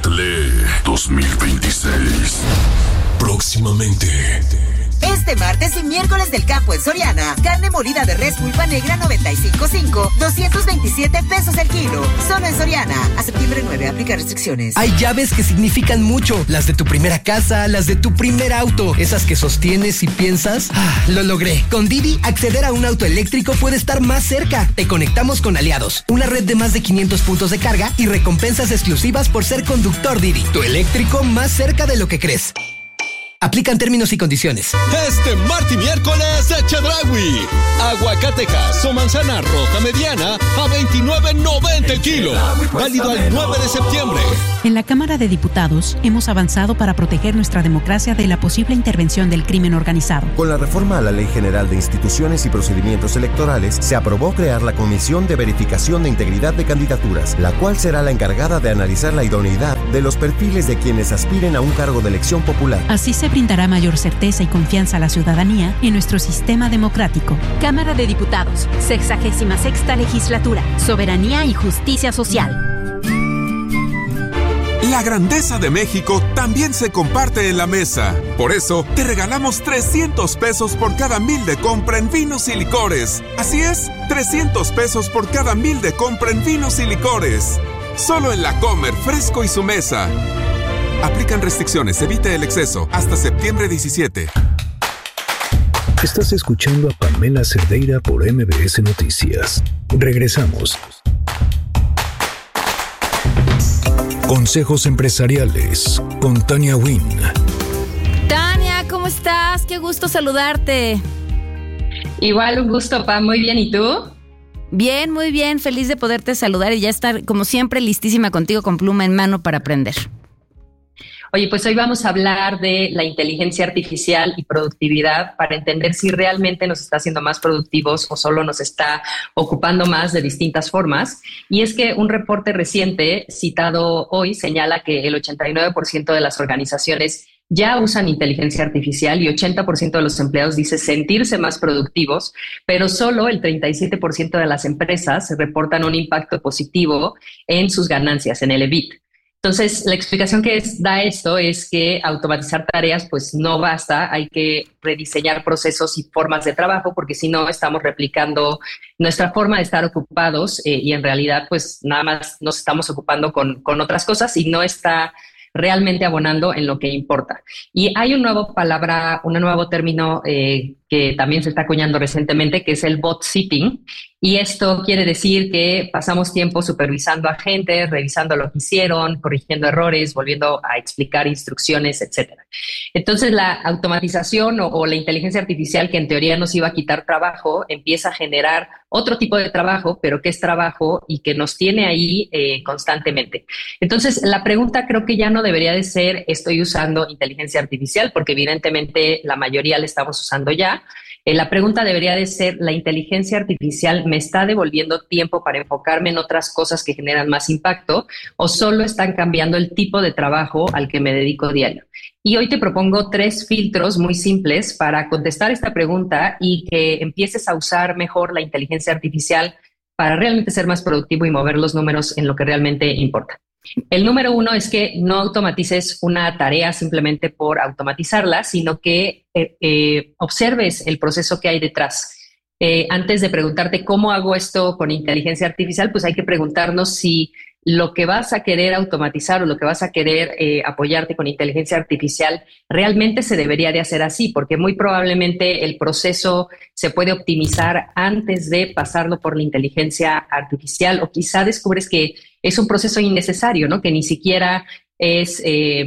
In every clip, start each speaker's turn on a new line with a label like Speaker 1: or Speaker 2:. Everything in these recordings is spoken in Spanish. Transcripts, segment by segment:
Speaker 1: Betle 2026. Próximamente.
Speaker 2: Este martes y miércoles del campo en Soriana. Carne molida de res pulpa negra 95.5, 227 pesos el kilo. Solo en Soriana. A septiembre 9, aplica restricciones.
Speaker 3: Hay llaves que significan mucho. Las de tu primera casa, las de tu primer auto. Esas que sostienes y piensas, lo logré. Con Didi, acceder a un auto eléctrico puede estar más cerca. Te conectamos con aliados. Una red de más de 500 puntos de carga y recompensas exclusivas por ser conductor Didi. Tu eléctrico más cerca de lo que crees. Aplican términos y condiciones.
Speaker 4: Este martes y miércoles de Chedraui. Aguacatejas o manzana roja mediana a $29.90 el kilo. Válido al 9 de septiembre.
Speaker 5: En la Cámara de Diputados hemos avanzado para proteger nuestra democracia de la posible intervención del crimen organizado.
Speaker 6: Con la reforma a la Ley General de Instituciones y Procedimientos Electorales, se aprobó crear la Comisión de Verificación de Integridad de Candidaturas, la cual será la encargada de analizar la idoneidad de los perfiles de quienes aspiren a un cargo de elección popular.
Speaker 5: Así se brindará mayor certeza y confianza a la ciudadanía en nuestro sistema democrático.
Speaker 7: Cámara de Diputados, 66ª Legislatura, Soberanía y Justicia Social.
Speaker 8: La grandeza de México también se comparte en la mesa. Por eso, te regalamos 300 pesos por cada 1,000 de compra en vinos y licores. Así es, 300 pesos por cada 1,000 de compra en vinos y licores. Solo en La Comer, Fresco y Su Mesa. Aplican restricciones, evite el exceso. Hasta septiembre 17.
Speaker 9: Estás escuchando a Pamela Cerdeira por MBS Noticias. Regresamos. Consejos empresariales con Tania Wynn.
Speaker 10: Tania, ¿cómo estás? Qué gusto saludarte.
Speaker 11: Igual, un gusto, Pam. Muy bien, ¿y tú?
Speaker 10: Bien, muy bien. Feliz de poderte saludar y ya estar, como siempre, listísima contigo con pluma en mano para aprender.
Speaker 11: Oye, pues hoy vamos a hablar de la inteligencia artificial y productividad para entender si realmente nos está haciendo más productivos o solo nos está ocupando más de distintas formas. Y es que un reporte reciente citado hoy señala que el 89% de las organizaciones ya usan inteligencia artificial y 80% de los empleados dice sentirse más productivos, pero solo el 37% de las empresas reportan un impacto positivo en sus ganancias, en el EBIT. Entonces, la explicación que da esto es que automatizar tareas pues no basta, hay que rediseñar procesos y formas de trabajo porque si no estamos replicando nuestra forma de estar ocupados y en realidad pues nada más nos estamos ocupando con otras cosas y no está realmente abonando en lo que importa. Y hay un nuevo término que también se está acuñando recientemente, que es el bot sitting. Y esto quiere decir que pasamos tiempo supervisando a gente, revisando lo que hicieron, corrigiendo errores, volviendo a explicar instrucciones, etcétera. Entonces, la automatización o la inteligencia artificial, que en teoría nos iba a quitar trabajo, empieza a generar otro tipo de trabajo, pero que es trabajo y que nos tiene ahí constantemente. Entonces, la pregunta creo que ya no debería de ser, ¿estoy usando inteligencia artificial? Porque evidentemente la mayoría la estamos usando ya. La pregunta debería de ser, ¿la inteligencia artificial me está devolviendo tiempo para enfocarme en otras cosas que generan más impacto o solo están cambiando el tipo de trabajo al que me dedico diario? Y hoy te propongo 3 filtros muy simples para contestar esta pregunta y que empieces a usar mejor la inteligencia artificial para realmente ser más productivo y mover los números en lo que realmente importa. El número 1 es que no automatices una tarea simplemente por automatizarla, sino que observes el proceso que hay detrás. Antes de preguntarte cómo hago esto con inteligencia artificial, pues hay que preguntarnos si lo que vas a querer automatizar o lo que vas a querer apoyarte con inteligencia artificial realmente se debería de hacer así, porque muy probablemente el proceso se puede optimizar antes de pasarlo por la inteligencia artificial, o quizá descubres que es un proceso innecesario, ¿no? Que ni siquiera es que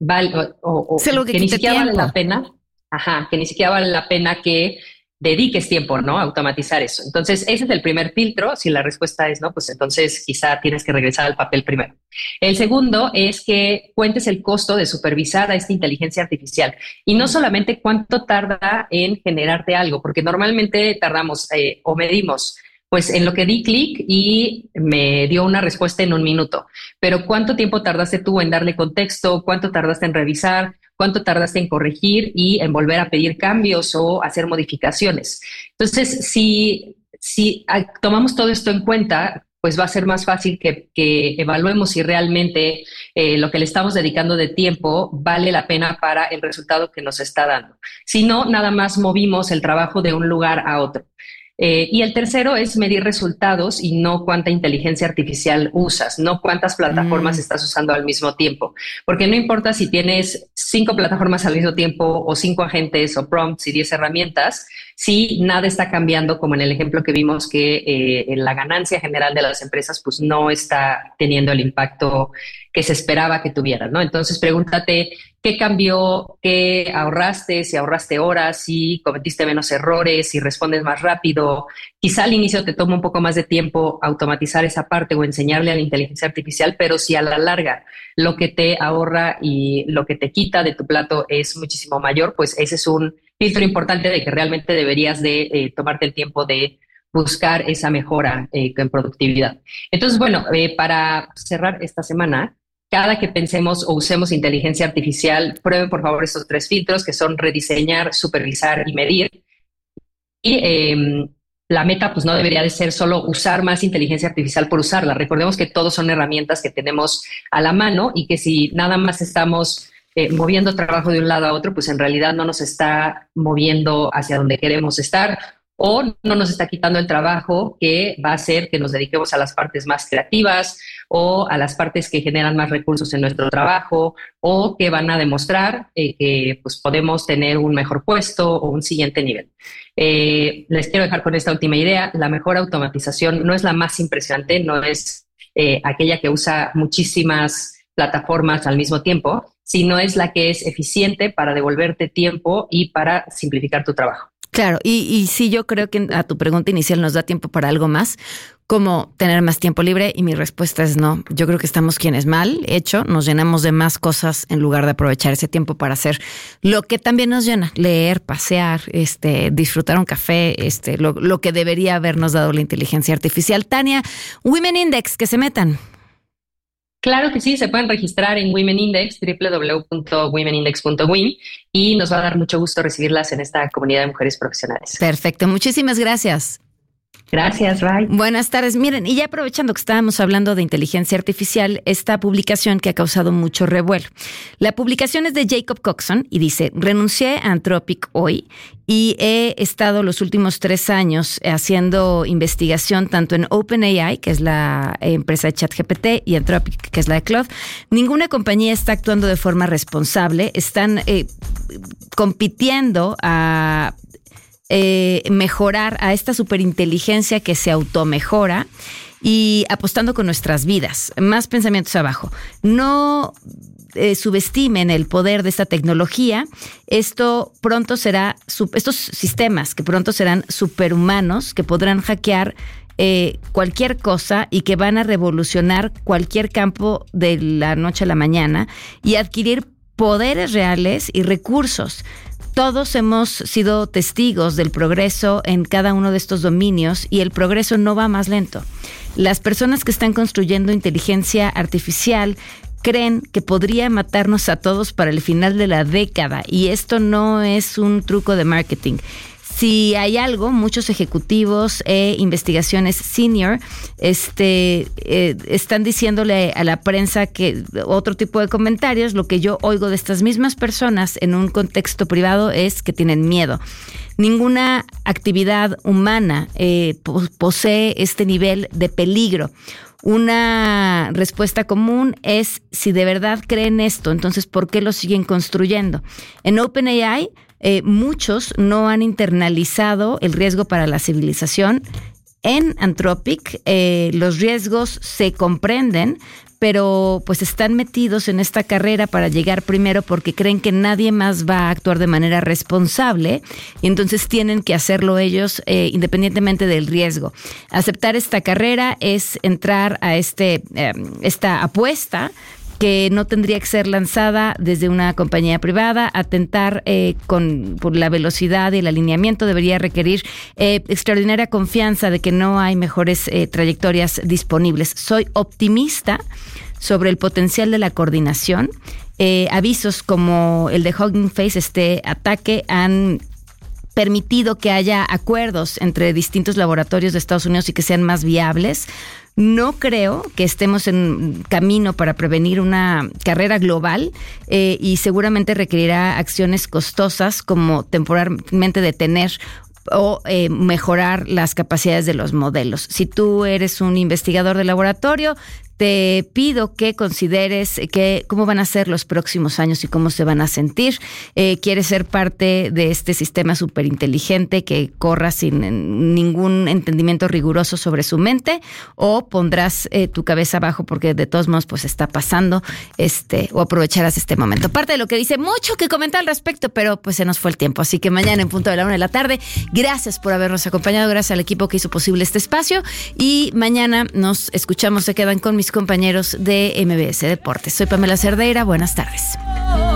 Speaker 11: ni siquiera vale la pena, que ni siquiera vale la pena que dediques tiempo, ¿no? A automatizar eso. Entonces, ese es el primer filtro. Si la respuesta es no, pues entonces quizá tienes que regresar al papel primero. El segundo es que cuentes el costo de supervisar a esta inteligencia artificial y no solamente cuánto tarda en generarte algo, porque normalmente tardamos o medimos pues en lo que di clic y me dio una respuesta en 1 minuto. Pero ¿cuánto tiempo tardaste tú en darle contexto? ¿Cuánto tardaste en revisar? ¿Cuánto tardaste en corregir y en volver a pedir cambios o hacer modificaciones? Entonces, si tomamos todo esto en cuenta, pues va a ser más fácil que evaluemos si realmente lo que le estamos dedicando de tiempo vale la pena para el resultado que nos está dando. Si no, nada más movimos el trabajo de un lugar a otro. Y el tercero es medir resultados y no cuánta inteligencia artificial usas, no cuántas plataformas estás usando al mismo tiempo. Porque no importa si tienes 5 plataformas al mismo tiempo o 5 agentes o prompts y 10 herramientas, si nada está cambiando, como en el ejemplo que vimos que la ganancia general de las empresas pues no está teniendo el impacto que se esperaba que tuviera, ¿no? Entonces pregúntate qué cambió, qué ahorraste, si ahorraste horas, si cometiste menos errores, si respondes más rápido. Quizá al inicio te toma un poco más de tiempo automatizar esa parte o enseñarle a la inteligencia artificial, pero si a la larga lo que te ahorra y lo que te quita de tu plato es muchísimo mayor, pues ese es un filtro importante de que realmente deberías de tomarte el tiempo de buscar esa mejora en productividad. Entonces, bueno, para cerrar esta semana, cada que pensemos o usemos inteligencia artificial, prueben por favor estos 3 filtros que son rediseñar, supervisar y medir. Y la meta pues no debería de ser solo usar más inteligencia artificial por usarla. Recordemos que todos son herramientas que tenemos a la mano y que si nada más estamos moviendo trabajo de un lado a otro, pues en realidad no nos está moviendo hacia donde queremos estar o no nos está quitando el trabajo que va a hacer que nos dediquemos a las partes más creativas o a las partes que generan más recursos en nuestro trabajo o que van a demostrar que pues, podemos tener un mejor puesto o un siguiente nivel. Les quiero dejar con esta última idea. La mejor automatización no es la más impresionante, no es aquella que usa muchísimas plataformas al mismo tiempo, sino es la que es eficiente para devolverte tiempo y para simplificar tu trabajo.
Speaker 10: Claro, y sí, yo creo que a tu pregunta inicial nos da tiempo para algo más, como tener más tiempo libre, y mi respuesta es no. Yo creo que estamos quienes mal hecho, nos llenamos de más cosas en lugar de aprovechar ese tiempo para hacer lo que también nos llena, leer, pasear, disfrutar un café, lo que debería habernos dado la inteligencia artificial. Tania, Women Index, que se metan.
Speaker 11: Claro que sí, se pueden registrar en Women Index, www.womenindex.win, y nos va a dar mucho gusto recibirlas en esta comunidad de mujeres profesionales.
Speaker 10: Perfecto, muchísimas gracias.
Speaker 11: Gracias, Ray.
Speaker 10: Buenas tardes. Miren, y ya aprovechando que estábamos hablando de inteligencia artificial, esta publicación que ha causado mucho revuelo. La publicación es de Jacob Coxon y dice: renuncié a Anthropic hoy y he estado los últimos 3 años haciendo investigación tanto en OpenAI, que es la empresa de ChatGPT, y Anthropic, que es la de Claude. Ninguna compañía está actuando de forma responsable. Están compitiendo a mejorar a esta superinteligencia que se automejora y apostando con nuestras vidas. Más pensamientos abajo. No subestimen el poder de esta tecnología. Estos sistemas que pronto serán superhumanos, que podrán hackear cualquier cosa y que van a revolucionar cualquier campo de la noche a la mañana y adquirir poderes reales y recursos. Todos hemos sido testigos del progreso en cada uno de estos dominios y el progreso no va más lento. Las personas que están construyendo inteligencia artificial creen que podría matarnos a todos para el final de la década, y esto no es un truco de marketing. Si hay algo, muchos ejecutivos e investigaciones senior están diciéndole a la prensa que otro tipo de comentarios. Lo que yo oigo de estas mismas personas en un contexto privado es que tienen miedo. Ninguna actividad humana posee este nivel de peligro. Una respuesta común es: si de verdad creen esto, entonces ¿por qué lo siguen construyendo? En OpenAI, muchos no han internalizado el riesgo para la civilización. En Anthropic, los riesgos se comprenden, pero pues están metidos en esta carrera para llegar primero porque creen que nadie más va a actuar de manera responsable y entonces tienen que hacerlo ellos independientemente del riesgo. Aceptar esta carrera es entrar a esta apuesta que no tendría que ser lanzada desde una compañía privada. Atentar por la velocidad y el alineamiento debería requerir extraordinaria confianza de que no hay mejores trayectorias disponibles. Soy optimista sobre el potencial de la coordinación. Avisos como el de Hugging Face, este ataque, han permitido que haya acuerdos entre distintos laboratorios de Estados Unidos y que sean más viables. No creo que estemos en camino para prevenir una carrera global y seguramente requerirá acciones costosas como temporalmente detener o mejorar las capacidades de los modelos. Si tú eres un investigador de laboratorio, te pido que consideres cómo van a ser los próximos años y cómo se van a sentir. ¿Quieres ser parte de este sistema superinteligente que corra sin ningún entendimiento riguroso sobre su mente? ¿O pondrás tu cabeza abajo porque de todos modos pues está pasando o aprovecharás este momento? Parte de lo que dice, mucho que comentar al respecto, pero pues se nos fue el tiempo. Así que mañana en punto de la 1 de la tarde, gracias por habernos acompañado, gracias al equipo que hizo posible este espacio y mañana nos escuchamos, se quedan con mis compañeros de MBS Deportes. Soy Pamela Cerdeira, buenas tardes.